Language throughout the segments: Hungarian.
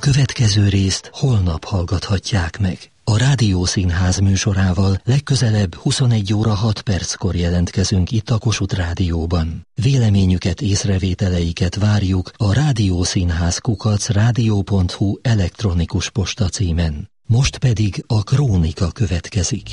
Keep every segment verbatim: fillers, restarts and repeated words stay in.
következő részt holnap hallgathatják meg. A Rádiószínház műsorával legközelebb huszonegy óra hat perckor jelentkezünk itt a Kossuth Rádióban. Véleményüket, észrevételeiket várjuk a rádiószínház kukac rádió pont hu elektronikus postacímen. Most pedig a Krónika következik.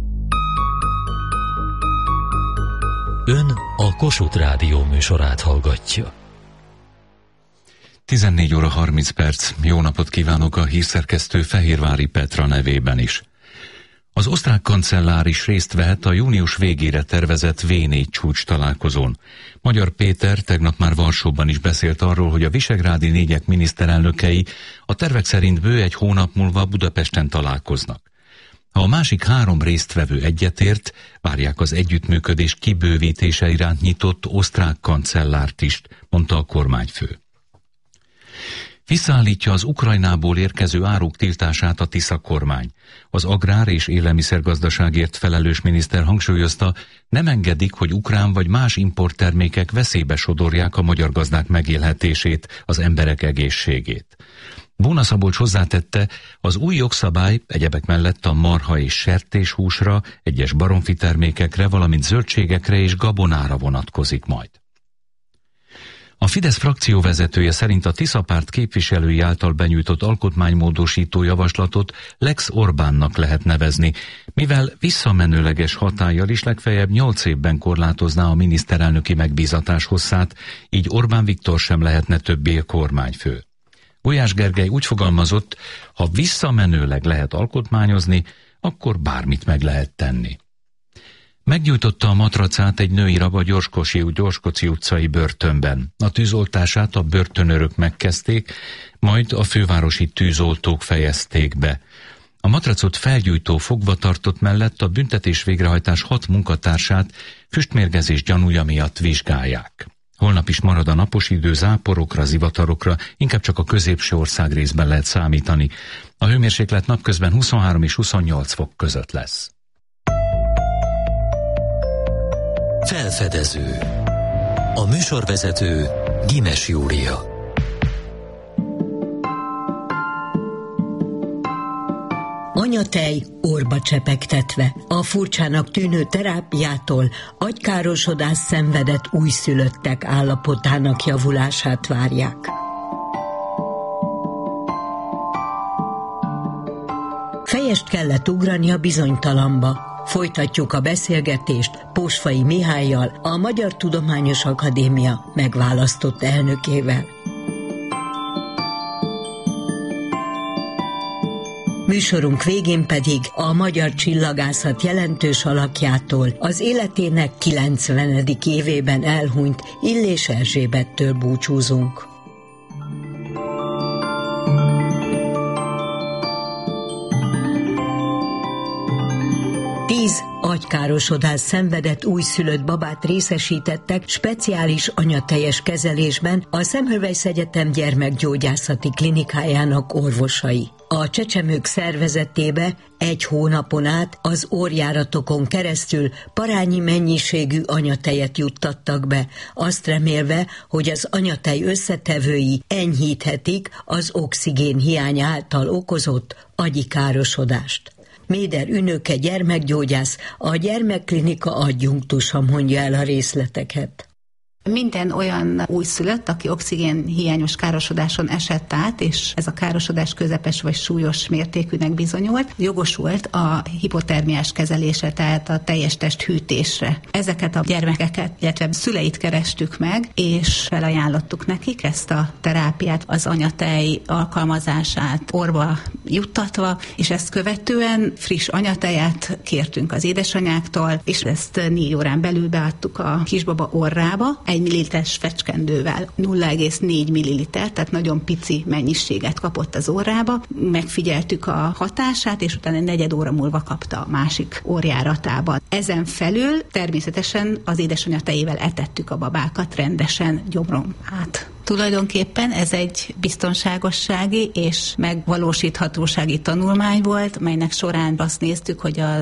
Ön a Kossuth Rádió műsorát hallgatja. tizennégy óra harminc perc. Jó napot kívánok a hírszerkesztő Fehérvári Petra nevében is. Az osztrák kancellár is részt vehet a június végére tervezett vé négy csúcs találkozón. Magyar Péter tegnap már Varsóban is beszélt arról, hogy a visegrádi négyek miniszterelnökei a tervek szerint bő egy hónap múlva Budapesten találkoznak. Ha a másik három résztvevő egyetért, várják az együttműködés kibővítése iránt nyitott osztrák kancellárt is, mondta a kormányfő. Visszaállítja az Ukrajnából érkező áruk tiltását a Tisza kormány. Az agrár- és élelmiszergazdaságért felelős miniszter hangsúlyozta, nem engedik, hogy ukrán vagy más importtermékek veszélybe sodorják a magyar gazdák megélhetését, az emberek egészségét. Bóna Szabolcs hozzátette, az új jogszabály egyebek mellett a marha és sertéshúsra, egyes baromfi termékekre, valamint zöldségekre és gabonára vonatkozik majd. A Fidesz frakcióvezetője szerint a Tisza párt képviselői által benyújtott alkotmánymódosító javaslatot Lex Orbánnak lehet nevezni, mivel visszamenőleges hatállyal is legfeljebb nyolc évben korlátozná a miniszterelnöki megbízatás hosszát, így Orbán Viktor sem lehetne többé kormányfő. Gulyás Gergely úgy fogalmazott, ha visszamenőleg lehet alkotmányozni, akkor bármit meg lehet tenni. Meggyújtotta a matracát egy női rab a Gyorskoci, Gyorskoci utcai börtönben. A tűzoltását a börtönőrök megkezdték, majd a fővárosi tűzoltók fejezték be. A matracot felgyújtó fogvatartott mellett a büntetés végrehajtás hat munkatársát füstmérgezés gyanúja miatt vizsgálják. Holnap is marad a napos idő, záporokra, zivatarokra, inkább csak a középső ország részben lehet számítani. A hőmérséklet napközben huszonhárom és huszonnyolc fok között lesz. Felfedező. A műsorvezető Gimes Júlia. Anyatej orba csepegtetve. A furcsának tűnő terápiától agykárosodás szenvedett újszülöttek állapotának javulását várják. Fejest kellett ugrani a bizonytalanba. Folytatjuk a beszélgetést Pósfai Mihállyal, a Magyar Tudományos Akadémia megválasztott elnökével. Műsorunk végén pedig a magyar csillagászat jelentős alakjától, az életének kilencvenedik évében elhunyt Illés Erzsébettől búcsúzunk. Tíz agykárosodás szenvedett újszülött babát részesítettek speciális anyatejes kezelésben a Semmelweis Egyetem gyermekgyógyászati klinikájának orvosai. A csecsemők szervezetébe egy hónapon át az orrjáratokon keresztül parányi mennyiségű anyatejet juttattak be, azt remélve, hogy az anyatej összetevői enyhíthetik az oxigén hiány által okozott agyi károsodást. Méder Ünöke gyermekgyógyász, a gyermekklinika adjunktusa mondja el a részleteket. Minden olyan újszülött, aki oxigén hiányos károsodáson esett át, és ez a károsodás közepes vagy súlyos mértékűnek bizonyult, jogosult a hipotermiás kezelésre, tehát a teljes test hűtésre. Ezeket a gyermekeket, illetve szüleit kerestük meg, és felajánlottuk nekik ezt a terápiát, az anyatej alkalmazását orba juttatva, és ezt követően friss anyatejet kértünk az édesanyáktól, és ezt négy órán belül beadtuk a kisbaba orrába, egy milliliteres fecskendővel, nulla egész négy milliliter, tehát nagyon pici mennyiséget kapott az orrába. Megfigyeltük a hatását, és utána egy negyed óra múlva kapta a másik orrjáratába. Ezen felül természetesen az édesanyja tejével etettük a babákat rendesen gyomron át. Tulajdonképpen ez egy biztonságossági és megvalósíthatósági tanulmány volt, melynek során azt néztük, hogy a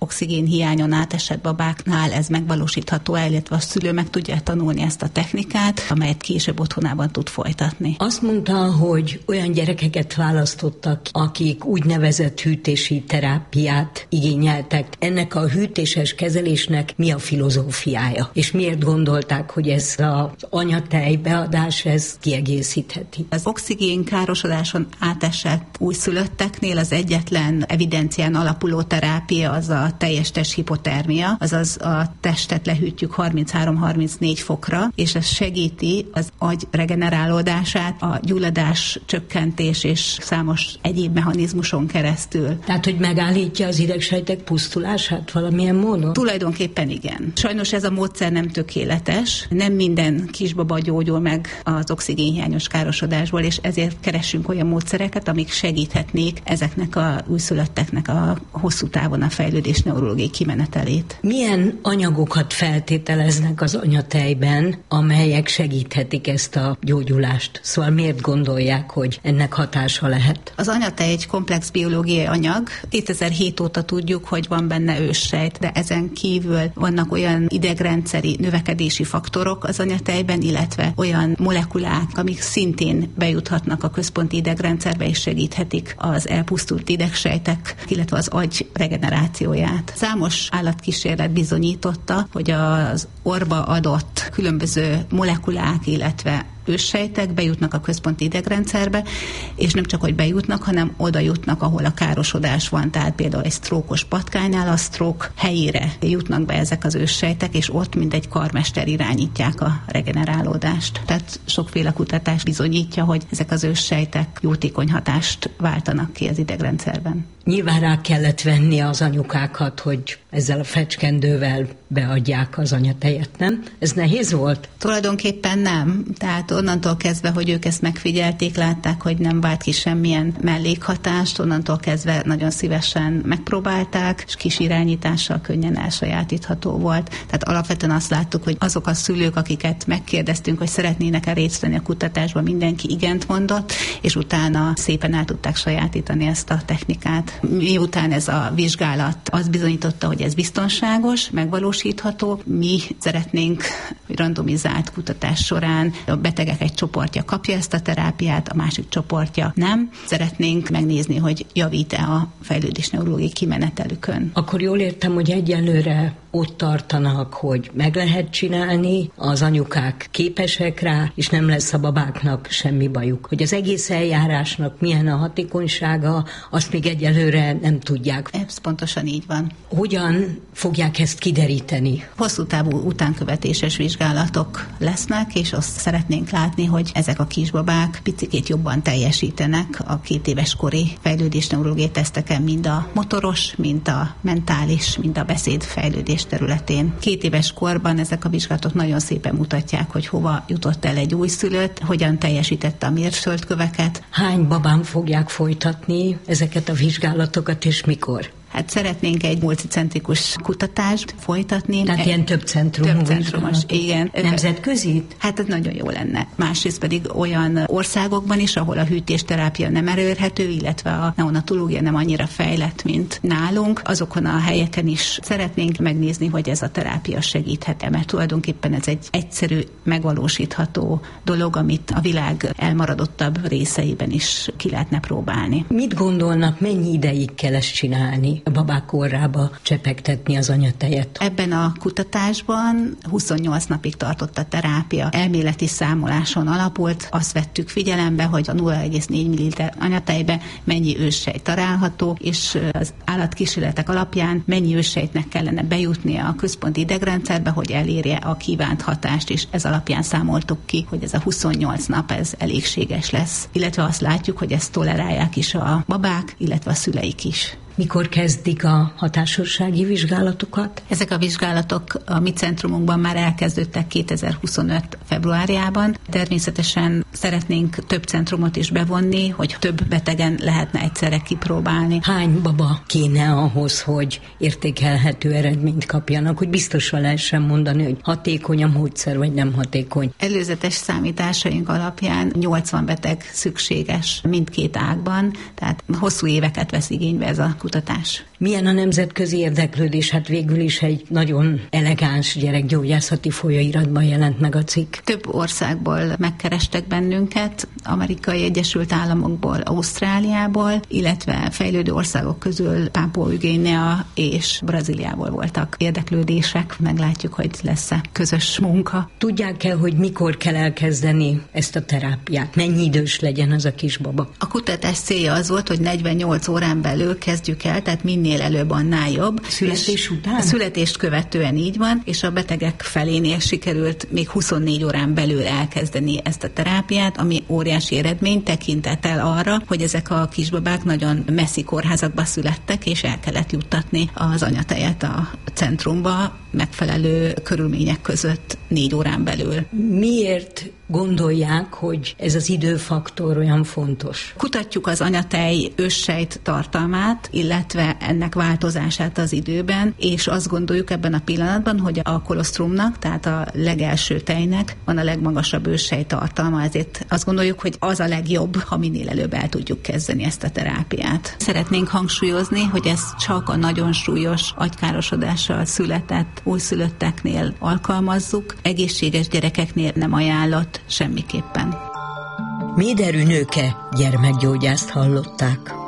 oxigén hiányon átesett babáknál ez megvalósítható el, illetve a szülő meg tudja tanulni ezt a technikát, amelyet később otthonában tud folytatni. Azt mondta, hogy olyan gyerekeket választottak, akik úgynevezett hűtési terápiát igényeltek. Ennek a hűtéses kezelésnek mi a filozófiája? És miért gondolták, hogy ez az anyatej beadás ez kiegészítheti? Az oxigén károsodáson átesett újszülötteknél az egyetlen evidencián alapuló terápia az a teljes testhipotermia, azaz a testet lehűtjük harminchárom-harmincnégy fokra, és ez segíti az agy regenerálódását, a gyulladás csökkentés és számos egyéb mechanizmuson keresztül. Tehát, hogy megállítja az idegsejtek pusztulását valamilyen módon? Tulajdonképpen igen. Sajnos ez a módszer nem tökéletes, nem minden kisbaba gyógyul meg az oxigénhiányos károsodásból, és ezért keresünk olyan módszereket, amik segíthetnék ezeknek a újszülötteknek a hosszú távon a fejlődés neurológiai kimenetelét. Milyen anyagokat feltételeznek az anyatejben, amelyek segíthetik ezt a gyógyulást? Szóval miért gondolják, hogy ennek hatása lehet? Az anyatej egy komplex biológiai anyag. kétezer-hét óta tudjuk, hogy van benne őssejt, de ezen kívül vannak olyan idegrendszeri növekedési faktorok az anyatejben, illetve olyan molekulák, amik szintén bejuthatnak a központi idegrendszerbe és segíthetik az elpusztult idegsejtek, illetve az agy regenerációját. Számos állatkísérlet bizonyította, hogy az orba adott különböző molekulák, illetve őssejtek bejutnak a központi idegrendszerbe, és nem csak, hogy bejutnak, hanem oda jutnak, ahol a károsodás van. Tehát például egy sztrókos patkánynál a sztrók helyére jutnak be ezek az őssejtek, és ott mint egy karmester irányítják a regenerálódást. Tehát sokféle kutatás bizonyítja, hogy ezek az őssejtek jótékony hatást váltanak ki az idegrendszerben. Nyilván rá kellett venni az anyukákat, hogy ezzel a fecskendővel beadják az anyatejet, nem? Ez nehéz volt? Tulajdonképpen nem. Tehát onnantól kezdve, hogy ők ezt megfigyelték, látták, hogy nem vált ki semmilyen mellékhatást, onnantól kezdve nagyon szívesen megpróbálták, és kis irányítással könnyen elsajátítható volt. Tehát alapvetően azt láttuk, hogy azok a szülők, akiket megkérdeztünk, hogy szeretnének-e részt venni a kutatásban, mindenki igent mondott, és utána szépen el tudták sajátítani ezt a technikát. Miután ez a vizsgálat azt bizonyította, hogy ez biztonságos, megvalósítható, mi szeretnénk randomizált kutatás során a betegek egy csoportja kapja ezt a terápiát, a másik csoportja nem. Szeretnénk megnézni, hogy javít-e a fejlődés neurológiai kimenetelükön. Akkor jól értem, hogy egyelőre ott tartanak, hogy meg lehet csinálni, az anyukák képesek rá, és nem lesz a babáknak semmi bajuk. Hogy az egész eljárásnak milyen a hatékonysága, azt még egyelőre nem tudják. Ez pontosan így van. Hogyan fogják ezt kideríteni? Hosszú távú utánkövetéses vizsgálatok lesznek, és azt szeretnénk látni, hogy ezek a kisbabák picikét jobban teljesítenek a két éves kori fejlődés neurológiai teszteken, mind a motoros, mind a mentális, mind a beszédfejlődés területén. Két éves korban ezek a vizsgálatok nagyon szépen mutatják, hogy hova jutott el egy újszülött, hogyan teljesítette a mérföldköveket. Hány babán fogják folytatni ezeket a vizsgálatokat, és mikor? Hát szeretnénk egy multicentrikus kutatást folytatni. Tehát ilyen több centrumú Több centrumos, igen. Nemzetközi? Hát ez nagyon jó lenne. Másrészt pedig olyan országokban is, ahol a hűtésterápia nem elérhető, illetve a neonatológia nem annyira fejlett, mint nálunk. Azokon a helyeken is szeretnénk megnézni, hogy ez a terápia segíthet-e, mert tulajdonképpen ez egy egyszerű, megvalósítható dolog, amit a világ elmaradottabb részeiben is ki lehetne próbálni. Mit gondolnak, mennyi ideig kell ezt csinálni? A babák orrába csepegtetni az anyatejet. Ebben a kutatásban huszonnyolc napig tartott a terápia. Elméleti számoláson alapult. Azt vettük figyelembe, hogy a nulla egész négy milliliter anyatejbe mennyi őssejt található, és az állatkísérletek alapján mennyi őssejtnek kellene bejutnia a központi idegrendszerbe, hogy elérje a kívánt hatást, és ez alapján számoltuk ki, hogy ez a huszonnyolc nap ez elégséges lesz. Illetve azt látjuk, hogy ezt tolerálják is a babák, illetve a szüleik is. Mikor kezdik a hatásossági vizsgálatokat? Ezek a vizsgálatok a mi centrumunkban már elkezdődtek kétezer-huszonöt februárjában. Természetesen szeretnénk több centrumot is bevonni, hogy több betegen lehetne egyszerre kipróbálni. Hány baba kéne ahhoz, hogy értékelhető eredményt kapjanak, hogy biztosan lehessen mondani, hogy hatékony a módszer, vagy nem hatékony? Előzetes számításaink alapján nyolcvan beteg szükséges mindkét ágban, tehát hosszú éveket vesz igénybe ez a kutatás. Milyen a nemzetközi érdeklődés? Hát végül is egy nagyon elegáns gyerekgyógyászati folyóiratban jelent meg a cikk. Több országból megkerestek bennünket, Amerikai Egyesült Államokból, Ausztráliából, illetve fejlődő országok közül Pápua-Új-Guinea és Brazíliából voltak érdeklődések. Meglátjuk, hogy lesz-e közös munka. Tudják-e, hogy mikor kell elkezdeni ezt a terápiát? Mennyi idős legyen az a kisbaba? A kutatás célja az volt, hogy negyvennyolc órán belül kezdjük el, tehát minél előbb, annál jobb. Születés után? A születést követően így van, és a betegek felénél sikerült még huszonnégy órán belül elkezdeni ezt a terápiát, ami óriási eredmény tekintettel arra, hogy ezek a kisbabák nagyon messzi kórházakba születtek, és el kellett juttatni az anyatejet a centrumba megfelelő körülmények között négy órán belül. Miért gondolják, hogy ez az időfaktor olyan fontos? Kutatjuk az anyatej őssejt tartalmát, illetve ennek változását az időben, és azt gondoljuk ebben a pillanatban, hogy a kolosztrumnak, tehát a legelső tejnek van a legmagasabb őssejt tartalma, ezért azt gondoljuk, hogy az a legjobb, ha minél előbb el tudjuk kezdeni ezt a terápiát. Szeretnénk hangsúlyozni, hogy ez csak a nagyon súlyos agykárosodással született újszülötteknél alkalmazzuk, egészséges gyerekeknél nem ajánlott semmiképpen. Méderű Nőke gyermekgyógyászt hallották.